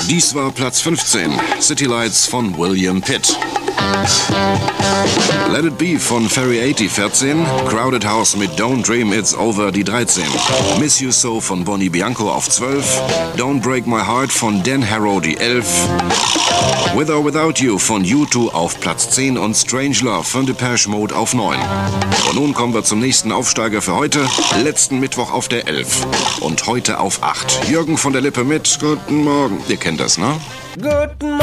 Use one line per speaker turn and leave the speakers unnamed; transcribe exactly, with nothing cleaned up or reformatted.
Dies war Platz fünfzehn, City Lights von William Pitt. Let It Be von Ferry achtzig, vierzehn. Crowded House mit Don't Dream It's Over, die dreizehn. Miss You So von Bonnie Bianco auf zwölf. Don't Break My Heart von Dan Harrow, die elf. With or Without You von U zwei auf Platz zehn und Strange Love von Depeche Mode auf neun. Und nun kommen wir zum nächsten Aufsteiger für heute. Letzten Mittwoch auf der elf. Und heute auf acht. Jürgen von der Lippe mit Guten Morgen. Ihr kennt das, ne?
Guten